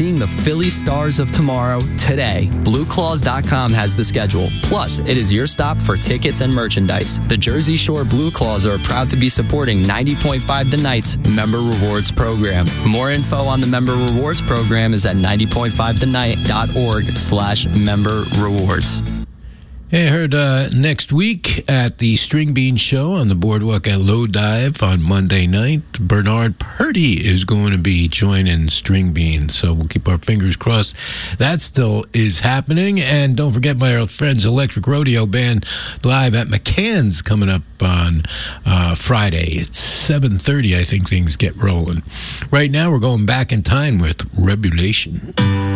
seeing the Philly Stars of tomorrow today. BlueClaws.com has the schedule. Plus, it is your stop for tickets and merchandise. The Jersey Shore Blue Claws are proud to be supporting 90.5 The Night's Member Rewards program. More info on the Member Rewards program is at 90.5thenight.org/member rewards. Hey, I heard next week at the String Bean Show on the boardwalk at Low Dive on Monday night, Bernard Purdy is going to be joining String Bean. So we'll keep our fingers crossed that still is happening. And don't forget my old friends Electric Rodeo Band live at McCann's coming up on Friday. It's 7:30, I think things get rolling. Right now we're going back in time with Rebulation.